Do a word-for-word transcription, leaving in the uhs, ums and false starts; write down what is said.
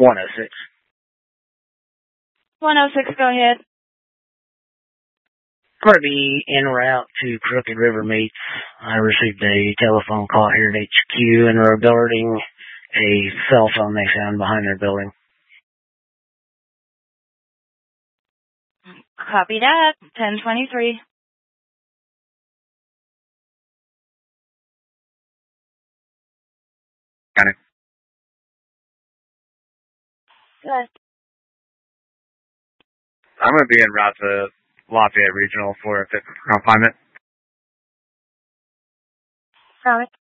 one oh six. one oh six, go ahead. I'm going to be en route to Crooked River Meats. I received a telephone call here at H Q and regarding a cell phone they found behind their building. Copy that. ten twenty-three. Got it. Good. I'm going to be en route to Lafayette Regional for a fifth confinement. Got it.